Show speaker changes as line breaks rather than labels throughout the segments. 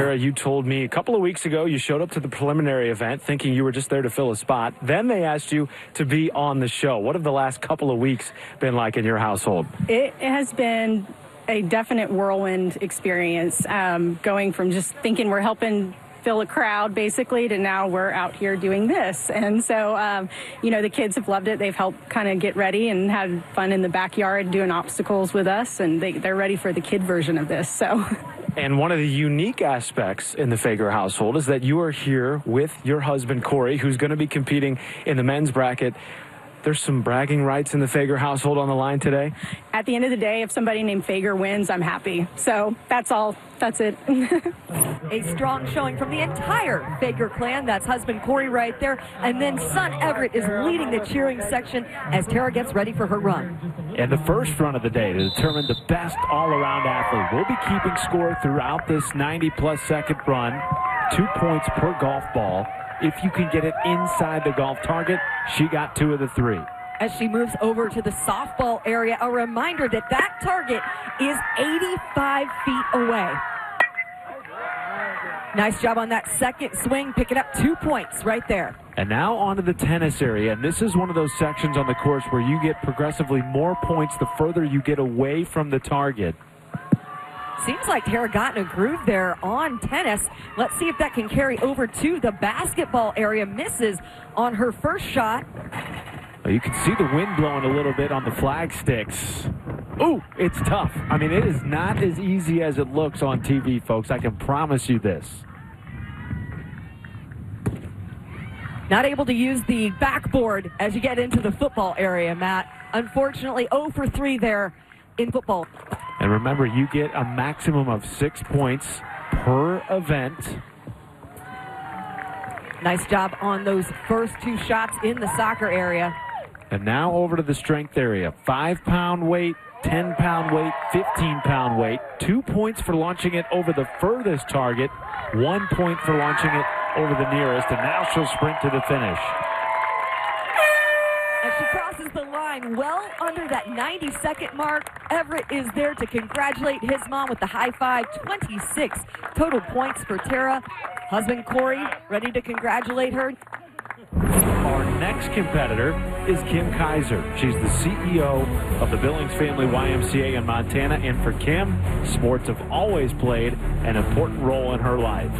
Tara, you told me a couple of weeks ago you showed up to the preliminary event thinking you were just there to fill a spot. Then they asked you to be on the show. What have the last couple of weeks been like in your household?
It has been a definite whirlwind experience, going from just thinking we're helping fill a crowd basically to now we're out here doing this. And so, the kids have loved it. They've helped kind of get ready and had fun in the backyard doing obstacles with us, and they're ready for the kid version of this. So.
And one of the unique aspects in the Fager household is that you are here with your husband, Corey, who's going to be competing in the men's bracket. There's some bragging rights in the Fager household on the line today.
At the end of the day, if somebody named Fager wins, I'm happy. So that's all. That's it.
A strong showing from the entire Fager clan. That's husband Corey right there. And then son Everett is leading the cheering section as Tara gets ready for her run.
And the first run of the day to determine the best all-around athlete. We'll be keeping score throughout this 90-plus second run. 2 points per golf ball. If you can get it inside the golf target, she got 2 of the 3.
As she moves over to the softball area, a reminder that that target is 85 feet away. Nice job on that second swing, picking up 2 points right there.
And now onto the tennis area, and this is one of those sections on the course where you get progressively more points the further you get away from the target.
Seems like Tara got in a groove there on tennis. Let's see if that can carry over to the basketball area. Misses on her first shot.
Well, you can see the wind blowing a little bit on the flag sticks. Ooh, it's tough. I mean, it is not as easy as it looks on TV, folks. I can promise you this.
Not able to use the backboard as you get into the football area, Matt. Unfortunately, 0 for 3 there in football.
And remember, you get a maximum of 6 points per event.
Nice job on those first 2 shots in the soccer area.
And now over to the strength area. 5-pound weight, 10-pound weight, 15-pound weight. 2 points for launching it over the furthest target. 1 point for launching it over the nearest. And now she'll sprint to the finish.
As she crosses the line well under that 90-second mark, Everett is there to congratulate his mom with the high five. 26 total points for Tara. Husband Corey ready to congratulate her.
Our next competitor is Kim Kaiser. She's the CEO of the Billings Family YMCA in Montana, and for Kim, sports have always played an important role in her life.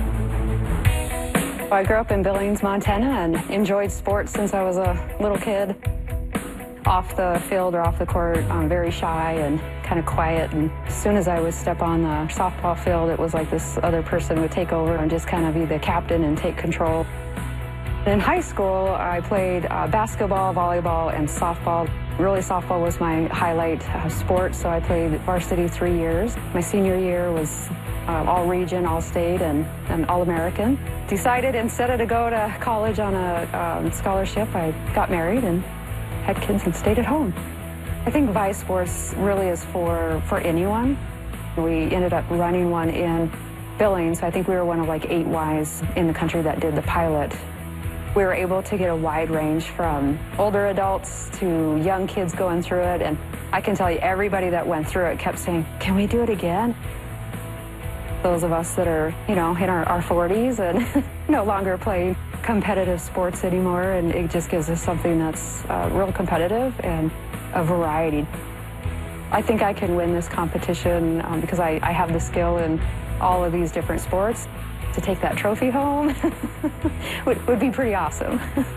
I grew up in Billings, Montana, and enjoyed sports since I was a little kid. Off the field or off the court, I'm very shy and kind of quiet. And as soon as I would step on the softball field, it was like this other person would take over and just kind of be the captain and take control. In high school, I played basketball, volleyball, and softball. Really, softball was my highlight sport, so I played varsity 3 years. My senior year was all-region, all-state, and all-American. Decided instead of to go to college on a scholarship, I got married and had kids and stayed at home. I think Vi Sports really is for anyone. We ended up running one in Billings. I think we were one of like 8 Ys in the country that did the pilot. We were able to get a wide range from older adults to young kids going through it. And I can tell you, everybody that went through it kept saying, can we do it again? Those of us that are, in our 40s and no longer playing competitive sports anymore, and it just gives us something that's real competitive and a variety. I think I can win this competition because I have the skill in all of these different sports. To take that trophy home would be pretty awesome.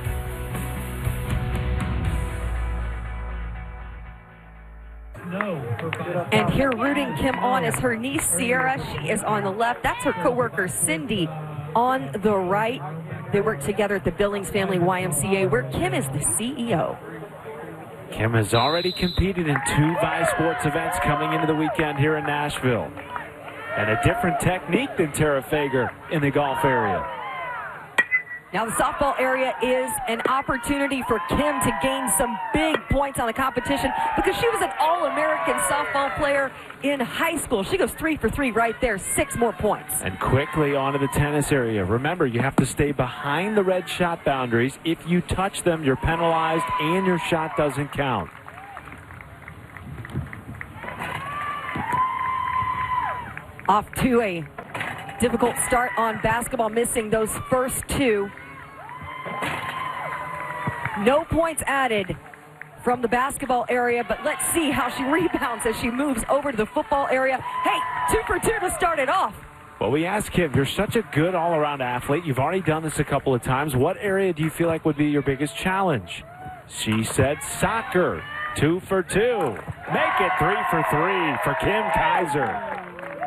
And here rooting Kim on is her niece Sierra. She is on the left. That's her coworker Cindy on the right. They work together at the Billings Family YMCA, where Kim is the CEO.
Kim has already competed in 2 Vi Sports events coming into the weekend here in Nashville. And a different technique than Tara Fager in the golf area.
Now the softball area is an opportunity for Kim to gain some big points on the competition because she was an All-American softball player in high school. She goes 3 for 3 right there, 6 more points.
And quickly onto the tennis area. Remember, you have to stay behind the red shot boundaries. If you touch them, you're penalized and your shot doesn't count.
Off to a Difficult start on basketball, missing those first two. No points added from the basketball area, but let's see how she rebounds as she moves over to the football area. Hey, 2 for 2 to start it off.
Well, we asked Kim, you're such a good all-around athlete. You've already done this a couple of times. What area do you feel like would be your biggest challenge? She said soccer. 2 for 2. Make it 3 for 3 for Kim Kaiser.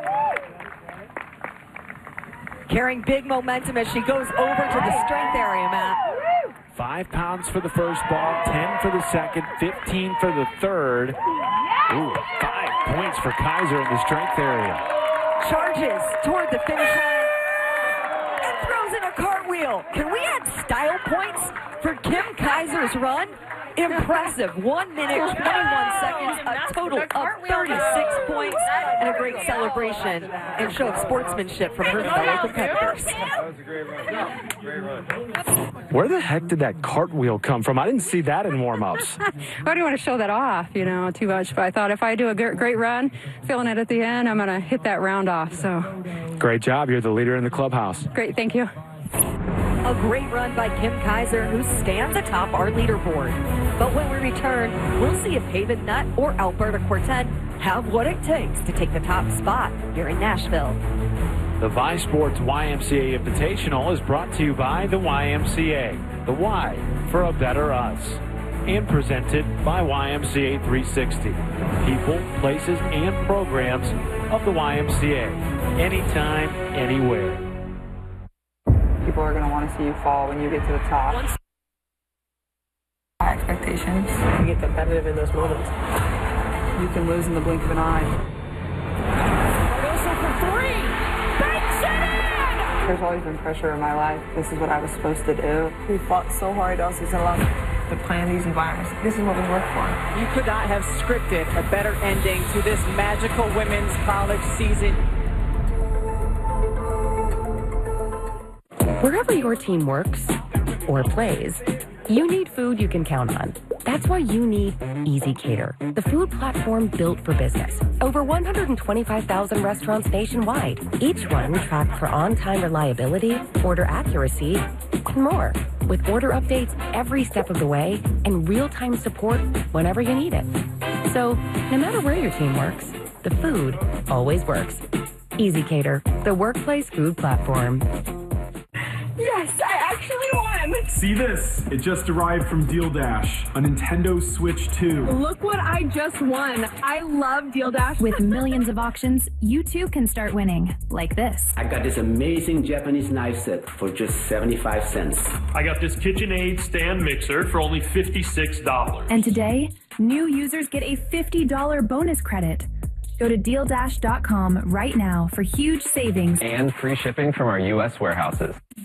Carrying big momentum as she goes over to the strength area, Matt.
5 pounds for the first ball, 10 for the second, 15 for the third. Ooh, 5 points for Kaiser in the strength area.
Charges toward the finish line and throws in a cartwheel. Can we add style points for Kim Kaiser's run? Impressive. 1 minute, 21 seconds, a total of 36 points, and a great celebration and show of sportsmanship from her fellow competitors.
That was a great run. Great run.
Where the heck did that cartwheel come from? I didn't see that in warm-ups.
I don't want to show that off, too much. But I thought if I do a great run, feeling it at the end, I'm going to hit that round off. So,
Great job. You're the leader in the clubhouse.
great. Thank you.
A great run by Kim Kaiser, who stands atop our leaderboard. But when we return, we'll see if Haven Nutt or Alberta Quartet have what it takes to take the top spot here in Nashville.
The Vi Sports YMCA Invitational is brought to you by the YMCA, the Y for a better us, and presented by YMCA 360, people, places, and programs of the YMCA, anytime, anywhere.
People are going to want to see you fall when you get to the top. High expectations.
You get competitive in those moments.
You can lose in the blink of an eye.
Cardoso for 3. Banks it in!
There's always been pressure in my life. This is what I was supposed to do.
We fought so hard all season long to plan these environments. This is what we work for.
You could not have scripted a better ending to this magical women's college season.
Wherever your team works or plays, you need food you can count on. That's why you need ezCater, the food platform built for business. Over 125,000 restaurants nationwide, each one tracked for on-time reliability, order accuracy, and more. With order updates every step of the way and real-time support whenever you need it. So, no matter where your team works, the food always works. ezCater, the workplace food platform.
Yes, I actually won!
See this? It just arrived from Deal Dash, a Nintendo Switch 2.
Look what I just won. I love Deal Dash.
With millions of auctions, you too can start winning, like this.
I got this amazing Japanese knife set for just 75 cents.
I got this KitchenAid stand mixer for only $56.
And today, new users get a $50 bonus credit. Go to DealDash.com right now for huge savings
and free shipping from our U.S. warehouses.